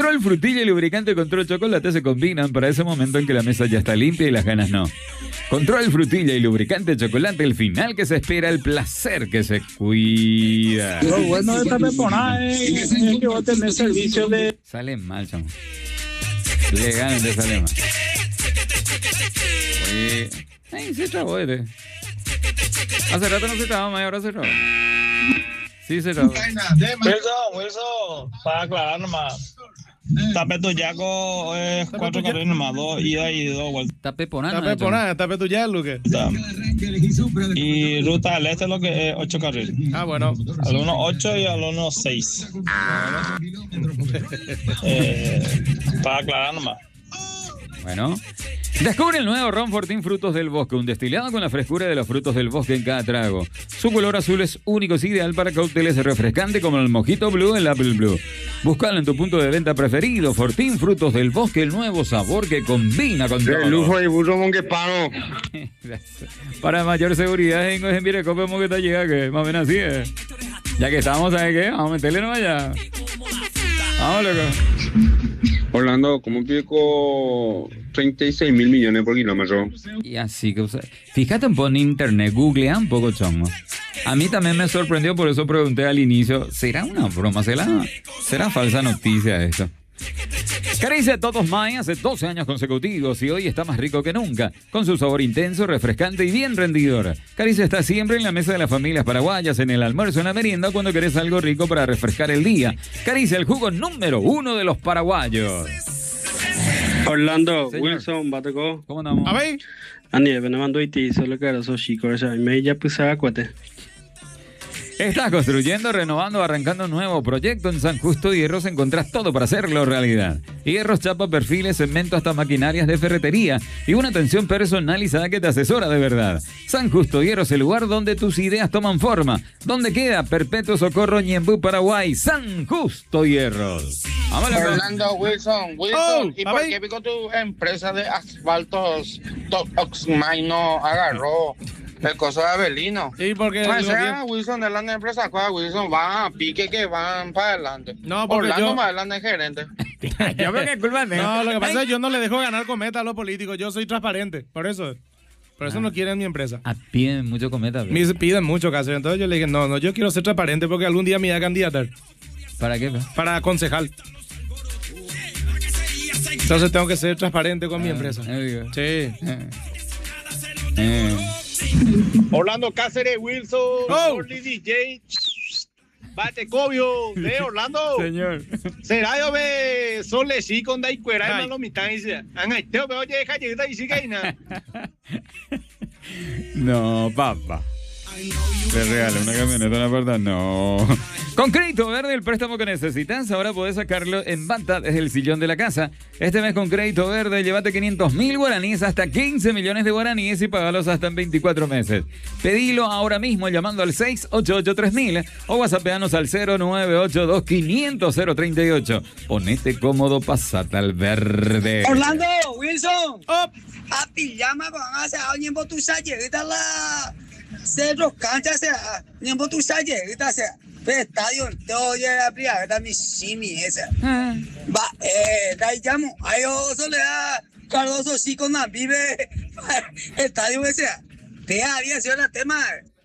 Control frutilla y lubricante control chocolate se combinan para ese momento en que la mesa ya está limpia y las ganas no. Control frutilla y lubricante chocolate, el final que se espera, el placer que se cuida. Lo bueno de esta temporada es que vos tenés servicio de... Sale mal, chamo. Legalmente sale mal. Oye, ay, se trabó este. Hace rato no se trabó, más ahora se trabó. Sí, se trabó. Wilson, para aclarar nomás. Tapetuyaco es 4 carriles nomás, 2 ida y 2 vueltas. Tapetuyaco, Luque. Y ruta del este es lo que es 8 carriles. Ah, bueno. Al 1 8 y al 1 6. Para aclarar nomás. Bueno, descubre el nuevo Ron Fortín Frutos del Bosque, un destilado con la frescura de los frutos del bosque en cada trago. Su color azul es único, es ideal para cócteles refrescantes como el Mojito Blue, el Apple Blue. Búscalo en tu punto de venta preferido. Fortín Frutos del Bosque, el nuevo sabor que combina con todo. El lujo y burro monguepano. Para mayor seguridad, en mire, cope mongueta llega, que más o menos así es. Ya que estamos, ¿sabes qué? Vamos a meterle nomás ya. Vamos, loco. Orlando, ¿cómo pico 36 mil millones por kilómetro? Y así que, fíjate un poco en internet, googlea un poco, chongo. A mí también me sorprendió, por eso pregunté al inicio, ¿será una broma? ¿Será falsa noticia esto? Caricia Todos May hace 12 años consecutivos y hoy está más rico que nunca, con su sabor intenso, refrescante y bien rendidor. Caricia está siempre en la mesa de las familias paraguayas, en el almuerzo, en la merienda, cuando querés algo rico para refrescar el día. Caricia, el jugo número 1 de los paraguayos. Orlando, Señor. Wilson, Bateco. ¿Cómo andamos? A ver. Andy, me mandó y solo que era so chico, o sea, me ya puse cuate. Estás construyendo, renovando, arrancando un nuevo proyecto en San Justo Hierros. Encontrás todo para hacerlo realidad. Hierros, chapa, perfiles, cemento, hasta maquinarias de ferretería y una atención personalizada que te asesora de verdad. San Justo Hierros, el lugar donde tus ideas toman forma. ¿Dónde queda? Perpetuo Socorro, Ñembú, Paraguay. San Justo Hierros. Vámonos. Orlando, Wilson, ¿y por qué pico tu empresa de asfaltos Oxmay no agarró el coso de Abelino? Sí, porque O sea, Wilson de la empresa, Wilson, van a pique que van para adelante. No, porque Orlando yo... más adelante es gerente. Yo veo que culpa de... No, lo que pasa es que yo no le dejo ganar cometa a los políticos. Yo soy transparente, por eso no quieren mi empresa. Piden mucho cometa. Me piden mucho caso. Entonces yo le dije, no, yo quiero ser transparente porque algún día me voy a candidatar. ¿Para qué? Para concejal. Entonces tengo que ser transparente con mi empresa. Sí. Orlando Cáceres, Wilson, Orly DJ, Batecobio, de Orlando. Señor. Será yo ve sole sí con dai cuera y malo mitancia. Anay, te veo oye deja llegar y sigue ina. No, papá. Te regalo una camioneta, una puerta. No. Con Crédito Verde, el préstamo que necesitas, ahora podés sacarlo en banda desde el sillón de la casa. Este mes con Crédito Verde, llévate 500.000 guaraníes, hasta 15 millones de guaraníes y pagalos hasta en 24 meses. Pedilo ahora mismo llamando al 688-3000 o whatsappeanos al 0982-500-038. Ponete cómodo, pasate al verde. Orlando, Wilson. Papi, llama con asa, alguien por tu salle, la Cerro Cancha, sea, alguien por tu salle, sea. Estadio, todo ya la primera, está mi simi esa. Va, ahí llamo, ahí oso le da Cardoso sí con la vive estadio ese. Te había sido la tema.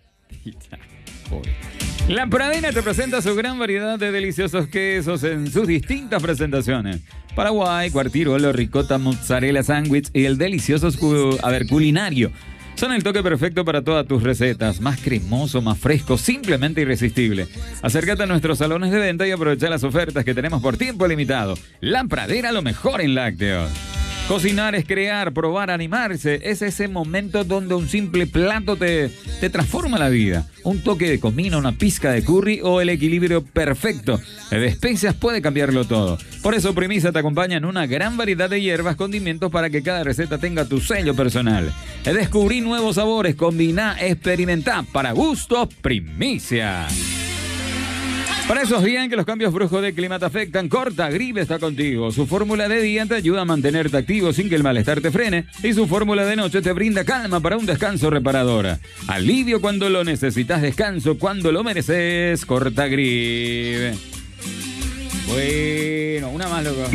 La Pradina te presenta su gran variedad de deliciosos quesos en sus distintas presentaciones. Paraguay, cuartirolo, ricota, mozzarella, sándwich y el delicioso culinario. Son el toque perfecto para todas tus recetas. Más cremoso, más fresco, simplemente irresistible. Acércate a nuestros salones de venta y aprovecha las ofertas que tenemos por tiempo limitado. La Pradera, lo mejor en lácteos. Cocinar es crear, probar, animarse. Es ese momento donde un simple plato te transforma la vida. Un toque de comino, una pizca de curry o el equilibrio perfecto de especias puede cambiarlo todo. Por eso Premisa te acompaña en una gran variedad de hierbas, condimentos para que cada receta tenga tu sello personal. Descubrí nuevos sabores, combina, experimenta. Para gusto, Primicia. Para esos días en que los cambios bruscos de clima te afectan, Cortagrip está contigo. Su fórmula de día te ayuda a mantenerte activo sin que el malestar te frene y su fórmula de noche te brinda calma para un descanso reparador. Alivio cuando lo necesitas, descanso cuando lo mereces. Cortagrip. Bueno, una más, loco.